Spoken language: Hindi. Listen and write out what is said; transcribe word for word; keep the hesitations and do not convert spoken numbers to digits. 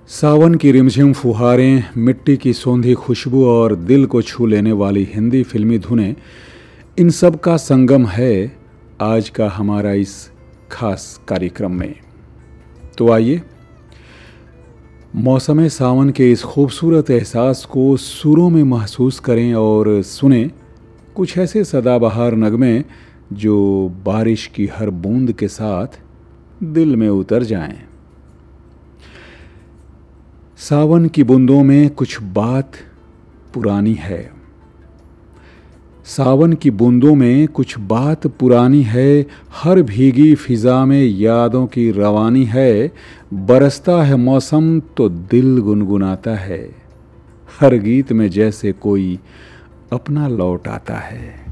सावन की रिमझिम फुहारें, मिट्टी की सौंधी खुशबू और दिल को छू लेने वाली हिंदी फिल्मी धुनें, इन सब का संगम है आज का हमारा इस खास कार्यक्रम में। तो आइए मौसम सावन के इस खूबसूरत एहसास को सुरों में महसूस करें और सुने कुछ ऐसे सदाबहार नगमे जो बारिश की हर बूंद के साथ दिल में उतर जाएं। सावन की बूंदों में कुछ बात पुरानी है, सावन की बूंदों में कुछ बात पुरानी है, हर भीगी फिजा में यादों की रवानी है। बरसता है मौसम तो दिल गुनगुनाता है, हर गीत में जैसे कोई अपना लौट आता है।